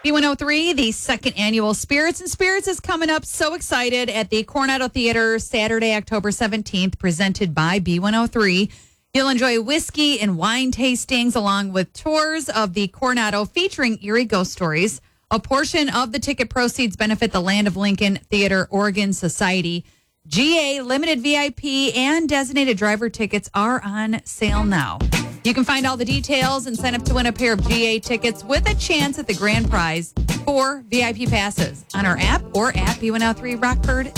B103, the second annual Spirits and Spirits is coming up. So excited at the Coronado Theater Saturday, October 17th, presented by B103. You'll enjoy whiskey and wine tastings along with tours of the Coronado featuring eerie ghost stories. A portion of the ticket proceeds benefit the Land of Lincoln Theater Oregon Society. GA limited VIP and designated driver tickets are on sale now. You can find all the details and sign up to win a pair of GA tickets with a chance at the grand prize for VIP passes on our app or at B103 Rockford.